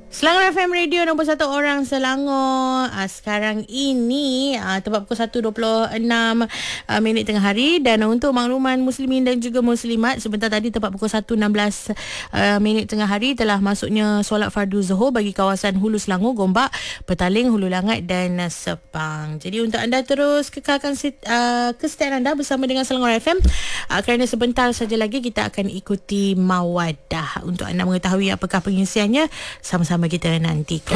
Selangor FM Radio nombor 1 orang Selangor. Sekarang ini tepat pukul 1.26 minit tengah hari. Dan untuk makluman muslimin dan juga muslimat, sebentar tadi tepat pukul 1.16 minit tengah hari telah masuknya solat fardu Zuhur bagi kawasan Hulu Selangor, Gombak, Petaling, Hulu Langat dan Sepang. Jadi untuk anda terus kekalkan kesetiaan anda bersama dengan Selangor FM, kerana sebentar saja lagi kita akan ikuti Mawadah. Untuk anda mengetahui apakah pengisiannya, sama-sama kita nantikan.